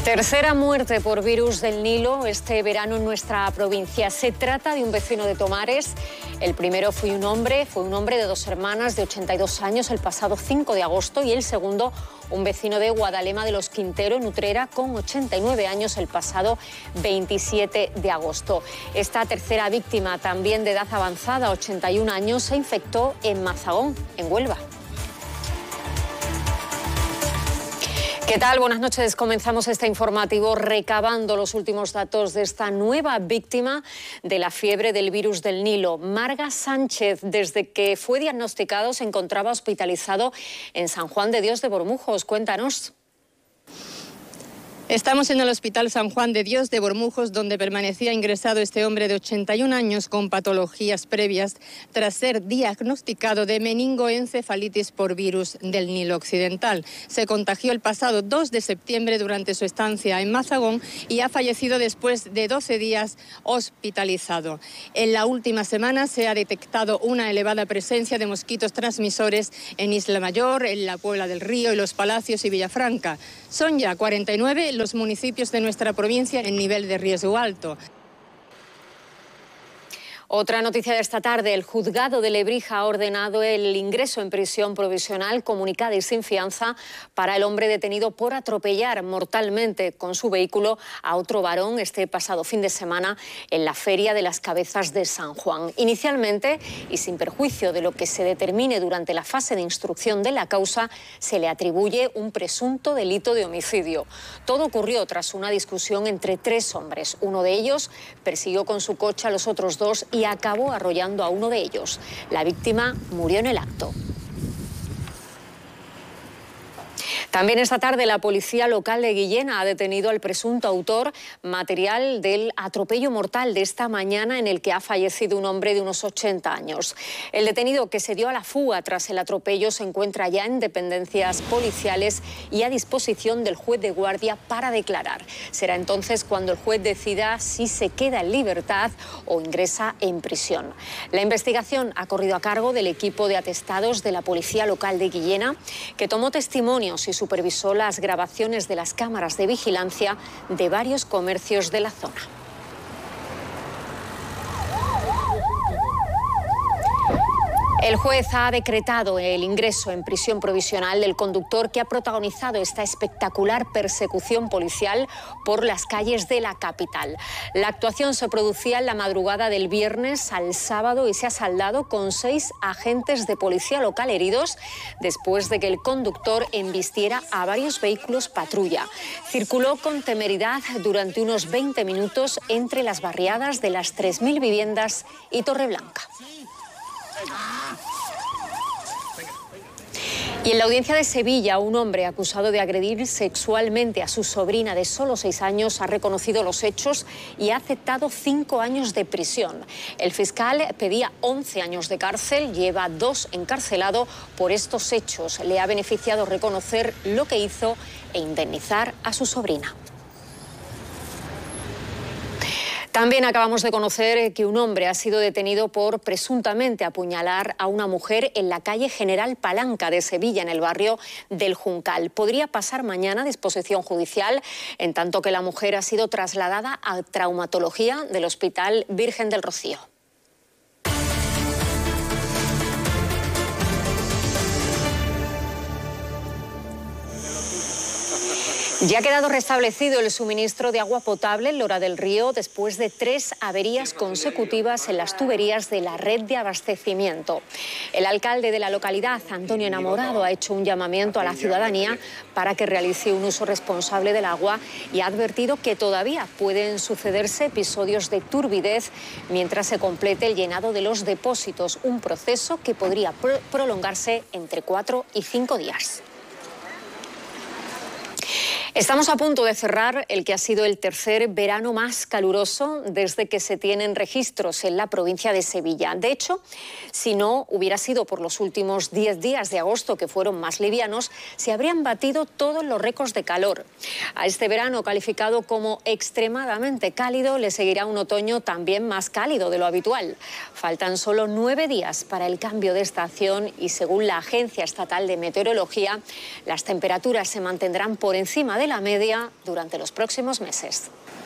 Tercera muerte por virus del Nilo este verano en nuestra provincia. Se trata de un vecino de Tomares. El primero fue un hombre de 2 hermanas de 82 años el pasado 5 de agosto y el segundo un vecino de Guadalema de los Quintero, en Utrera, con 89 años el pasado 27 de agosto. Esta tercera víctima, también de edad avanzada, 81 años, se infectó en Mazagón, en Huelva. ¿Qué tal? Buenas noches. Comenzamos este informativo recabando los últimos datos de esta nueva víctima de la fiebre del virus del Nilo. Marga Sánchez, desde que fue diagnosticado, se encontraba hospitalizado en San Juan de Dios de Bormujos. Cuéntanos. Estamos en el Hospital San Juan de Dios de Bormujos, donde permanecía ingresado este hombre de 81 años con patologías previas tras ser diagnosticado de meningoencefalitis por virus del Nilo Occidental. Se contagió el pasado 2 de septiembre durante su estancia en Mazagón y ha fallecido después de 12 días hospitalizado. En la última semana se ha detectado una elevada presencia de mosquitos transmisores en Isla Mayor, en la Puebla del Río y Los Palacios y Villafranca. Son ya 49 los municipios de nuestra provincia en nivel de riesgo alto. Otra noticia de esta tarde: el juzgado de Lebrija ha ordenado el ingreso en prisión provisional comunicada y sin fianza para el hombre detenido por atropellar mortalmente con su vehículo a otro varón este pasado fin de semana en la Feria de las Cabezas de San Juan. Inicialmente, y sin perjuicio de lo que se determine durante la fase de instrucción de la causa, se le atribuye un presunto delito de homicidio. Todo ocurrió tras una discusión entre 3 hombres. Uno de ellos persiguió con su coche a los otros 2 y acabó arrollando a uno de ellos. La víctima murió en el acto. También esta tarde la policía local de Guillena ha detenido al presunto autor material del atropello mortal de esta mañana en el que ha fallecido un hombre de unos 80 años. El detenido, que se dio a la fuga tras el atropello, se encuentra ya en dependencias policiales y a disposición del juez de guardia para declarar. Será entonces cuando el juez decida si se queda en libertad o ingresa en prisión. La investigación ha corrido a cargo del equipo de atestados de la policía local de Guillena, que tomó testimonios y supervisó las grabaciones de las cámaras de vigilancia de varios comercios de la zona. El juez ha decretado el ingreso en prisión provisional del conductor que ha protagonizado esta espectacular persecución policial por las calles de la capital. La actuación se producía en la madrugada del viernes al sábado y se ha saldado con 6 agentes de policía local heridos después de que el conductor embistiera a varios vehículos patrulla. Circuló con temeridad durante unos 20 minutos entre las barriadas de las 3.000 viviendas y Torreblanca. Y en la audiencia de Sevilla, un hombre acusado de agredir sexualmente a su sobrina de solo 6 años ha reconocido los hechos y ha aceptado 5 años de prisión. El fiscal pedía 11 años de cárcel, lleva 2 encarcelado por estos hechos. Le ha beneficiado reconocer lo que hizo e indemnizar a su sobrina. También acabamos de conocer que un hombre ha sido detenido por presuntamente apuñalar a una mujer en la calle General Palanca de Sevilla, en el barrio del Juncal. Podría pasar mañana a disposición judicial, en tanto que la mujer ha sido trasladada a traumatología del Hospital Virgen del Rocío. Ya ha quedado restablecido el suministro de agua potable en Lora del Río después de 3 averías consecutivas en las tuberías de la red de abastecimiento. El alcalde de la localidad, Antonio Enamorado, ha hecho un llamamiento a la ciudadanía para que realice un uso responsable del agua y ha advertido que todavía pueden sucederse episodios de turbidez mientras se complete el llenado de los depósitos, un proceso que podría prolongarse entre 4 y 5 días. Estamos a punto de cerrar el que ha sido el tercer verano más caluroso desde que se tienen registros en la provincia de Sevilla. De hecho, si no hubiera sido por los últimos 10 días de agosto, que fueron más livianos, se habrían batido todos los récords de calor. A este verano, calificado como extremadamente cálido, le seguirá un otoño también más cálido de lo habitual. Faltan solo 9 días para el cambio de estación y, según la Agencia Estatal de Meteorología, las temperaturas se mantendrán por encima de la media durante los próximos meses.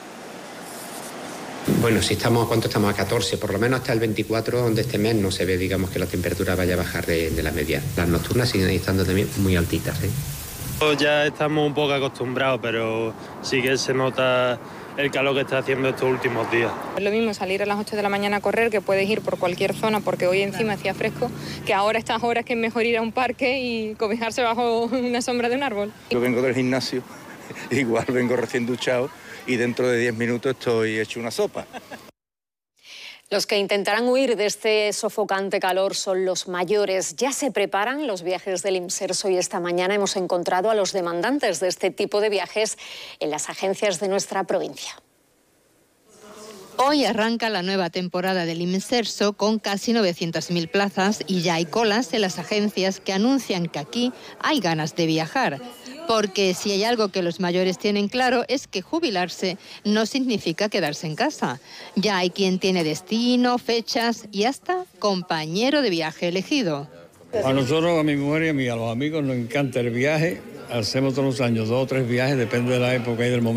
Bueno, si estamos, ¿cuánto estamos? A 14, por lo menos hasta el 24 de este mes no se ve, digamos, que la temperatura vaya a bajar de la media. Las nocturnas siguen estando también muy altitas, ¿eh? Ya estamos un poco acostumbrados, pero sí que se nota el calor que está haciendo estos últimos días. Es lo mismo salir a las 8 de la mañana a correr, que puedes ir por cualquier zona, porque hoy encima hacía fresco, que ahora a estas horas que es mejor ir a un parque y cobijarse bajo una sombra de un árbol. Yo vengo del gimnasio, igual vengo recién duchado y dentro de 10 minutos estoy hecho una sopa. Los que intentarán huir de este sofocante calor son los mayores. Ya se preparan los viajes del Imserso y esta mañana hemos encontrado a los demandantes de este tipo de viajes en las agencias de nuestra provincia. Hoy arranca la nueva temporada del Imserso con casi 900.000 plazas y ya hay colas en las agencias que anuncian que aquí hay ganas de viajar. Porque si hay algo que los mayores tienen claro es que jubilarse no significa quedarse en casa. Ya hay quien tiene destino, fechas y hasta compañero de viaje elegido. A nosotros, a mi mujer y a los amigos nos encanta el viaje. Hacemos todos los años 2 o 3 viajes, depende de la época y del momento.